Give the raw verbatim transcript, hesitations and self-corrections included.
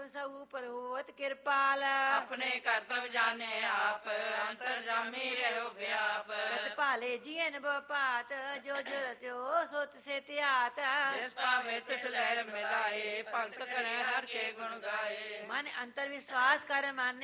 ਸਊ ਪਰੋਤ ਕਿਰਪਾਲ ਆਪਣੇ ਕਰਤਵ ਜਾਣੇ ਆਪ ਅੰਤਰ ਜਾਮੀ ਰਹੋ ਵਿਆਪ ਰਤ ਭਾਲੇ ਜੀਨ ਬਪਾਤ ਜੋ ਜੋ ਰਚੋ ਸੋਤ ਸੇ ਧਿਆਤ ਜਿਸ ਭਾਵੇ ਤਿਸ ਲੈ ਮਿਲਾਏ ਭਗਤ ਕਰੇ ਹਰ ਕੇ ਗੁਣ ਗਾਏ ਮਨ ਅੰਤਰ ਵਿਸ਼ਵਾਸ ਕਰ ਮਨ